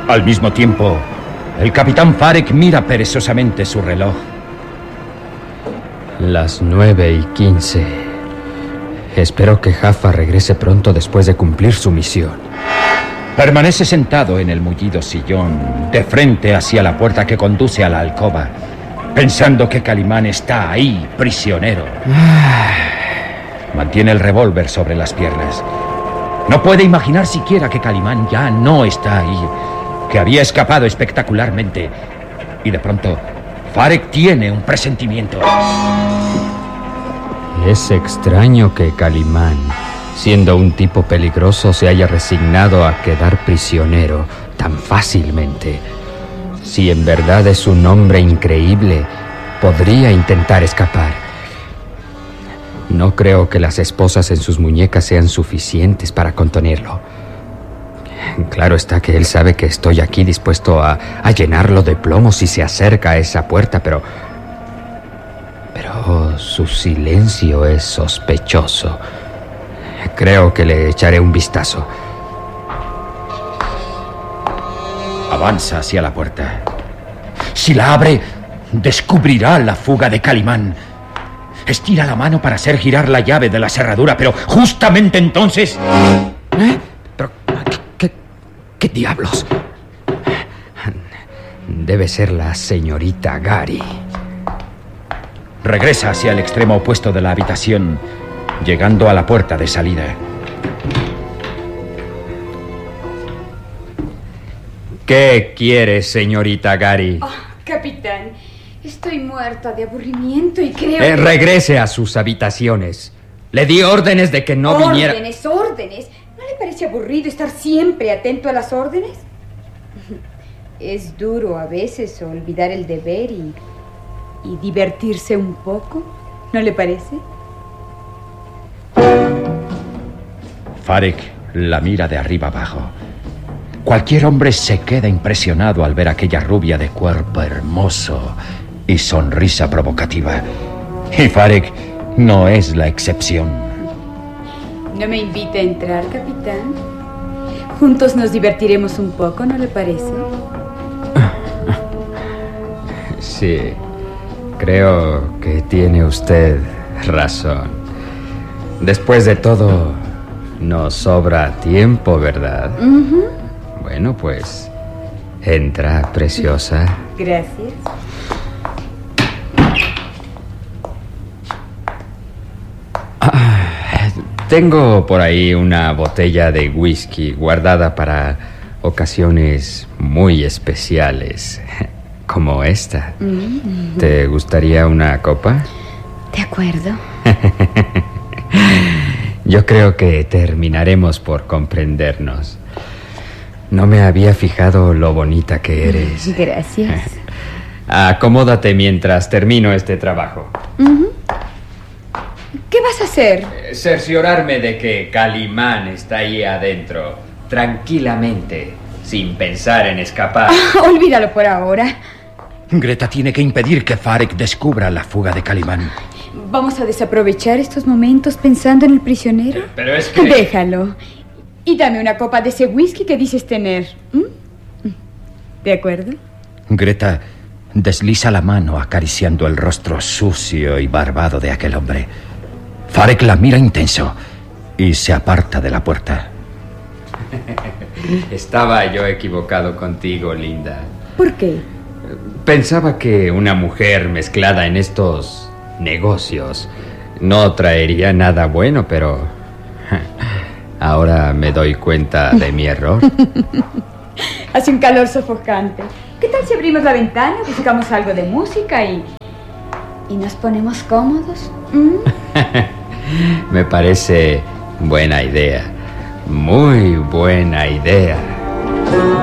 Al mismo tiempo, el capitán Farek mira perezosamente su reloj. Las 9:15. Espero que Jaffa regrese pronto después de cumplir su misión. Permanece sentado en el mullido sillón, de frente hacia la puerta que conduce a la alcoba, pensando que Calimán está ahí, prisionero. Mantiene el revólver sobre las piernas. No puede imaginar siquiera que Calimán ya no está ahí, que había escapado espectacularmente. Y de pronto, Farek tiene un presentimiento. Es extraño que Calimán, siendo un tipo peligroso, se haya resignado a quedar prisionero tan fácilmente. Si en verdad es un hombre increíble, podría intentar escapar. No creo que las esposas en sus muñecas sean suficientes para contenerlo. Claro está que él sabe que estoy aquí dispuesto a llenarlo de plomo si se acerca a esa puerta, pero su silencio es sospechoso. Creo que le echaré un vistazo. Avanza hacia la puerta. Si la abre, descubrirá la fuga de Calimán. Estira la mano para hacer girar la llave de la cerradura, pero justamente entonces... ¿Pero qué diablos? Debe ser la señorita Gary. Regresa hacia el extremo opuesto de la habitación, llegando a la puerta de salida. ¿Qué quiere, señorita Gary? Oh, capitán, estoy muerta de aburrimiento y creo que... Regrese a sus habitaciones. Le di órdenes de que no viniera... ¡Órdenes! ¿No le parece aburrido estar siempre atento a las órdenes? Es duro a veces olvidar el deber y divertirse un poco, ¿no le parece? Farek la mira de arriba abajo. Cualquier hombre se queda impresionado al ver aquella rubia de cuerpo hermoso y sonrisa provocativa. Y Farek no es la excepción. ¿No me invita a entrar, capitán? Juntos nos divertiremos un poco, ¿no le parece? Sí, creo que tiene usted razón. Después de todo, nos sobra tiempo, ¿verdad? Bueno, pues, entra, preciosa. Gracias. Tengo por ahí una botella de whisky guardada para ocasiones muy especiales, como esta. ¿Te gustaría una copa? De acuerdo. Yo creo que terminaremos por comprendernos. No me había fijado lo bonita que eres. Gracias. Acomódate mientras termino este trabajo. ¿Qué vas a hacer? Cerciorarme de que Calimán está ahí adentro, tranquilamente, sin pensar en escapar. Olvídalo por ahora. Greta tiene que impedir que Farek descubra la fuga de Calimán. ¿Vamos a desaprovechar estos momentos pensando en el prisionero? Pero es que... Déjalo. Y dame una copa de ese whisky que dices tener. ¿De acuerdo? Greta desliza la mano acariciando el rostro sucio y barbado de aquel hombre. Farek la mira intenso y se aparta de la puerta. Estaba yo equivocado contigo, Linda. ¿Por qué? Pensaba que una mujer mezclada en estos negocios no traería nada bueno, pero ahora me doy cuenta de mi error. Hace un calor sofocante. ¿Qué tal si abrimos la ventana, buscamos algo de música y nos ponemos cómodos? Me parece buena idea. Muy buena idea.